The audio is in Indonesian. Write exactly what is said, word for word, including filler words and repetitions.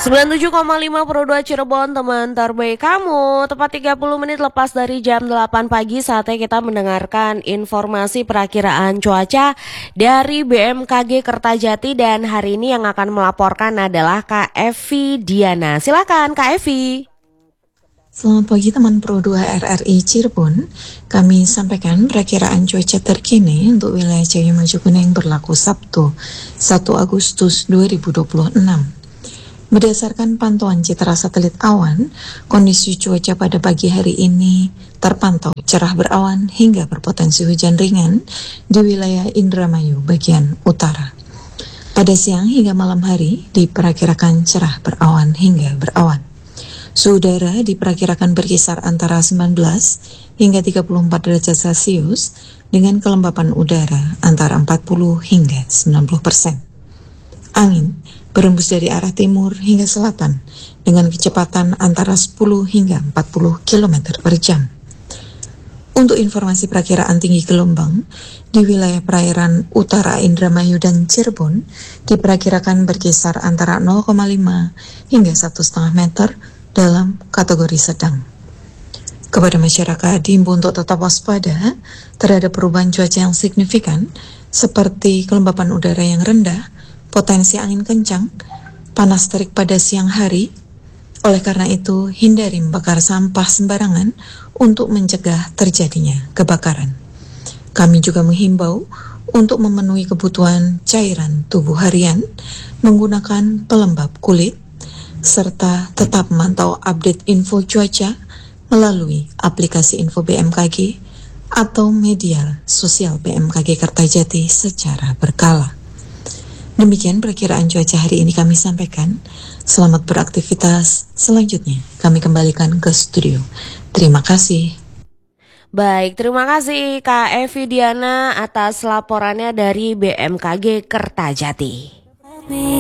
sembilan puluh tujuh koma lima Pro dua Cirebon, teman terbaik kamu. Tepat tiga puluh menit lepas dari jam delapan pagi, saatnya kita mendengarkan informasi perakiraan cuaca dari B M K G Kertajati. Dan hari ini yang akan melaporkan adalah Kak Evi Diana. Silakan Kak Evi. Selamat pagi teman Pro dua R R I Cirebon. Kami sampaikan perakiraan cuaca terkini untuk wilayah Jaya Maju Kuning berlaku Sabtu satu Agustus dua ribu dua puluh enam. Berdasarkan pantauan citra satelit awan, kondisi cuaca pada pagi hari ini terpantau cerah berawan hingga berpotensi hujan ringan di wilayah Indramayu bagian utara. Pada siang hingga malam hari diperkirakan cerah berawan hingga berawan. Suhu udara diperkirakan berkisar antara sembilan belas hingga tiga puluh empat derajat Celcius dengan kelembapan udara antara empat puluh hingga sembilan puluh persen. Angin berembus dari arah timur hingga selatan dengan kecepatan antara sepuluh hingga empat puluh kilometer per jam. Untuk informasi perakiraan tinggi gelombang, di wilayah perairan utara Indramayu dan Cirebon diperkirakan berkisar antara nol koma lima hingga satu koma lima meter dalam kategori sedang. Kepada masyarakat diimbau untuk tetap waspada terhadap perubahan cuaca yang signifikan seperti kelembapan udara yang rendah, potensi angin kencang, panas terik pada siang hari. Oleh karena itu, hindari membakar sampah sembarangan untuk mencegah terjadinya kebakaran. Kami juga menghimbau untuk memenuhi kebutuhan cairan tubuh harian menggunakan pelembab kulit, serta tetap memantau update info cuaca melalui aplikasi info B M K G atau media sosial B M K G Kertajati secara berkala. Demikian perakiraan cuaca hari ini kami sampaikan. Selamat beraktivitas. Selanjutnya kami kembalikan ke studio. Terima kasih. Baik, terima kasih Kak Evi Diana atas laporannya dari B M K G Kertajati.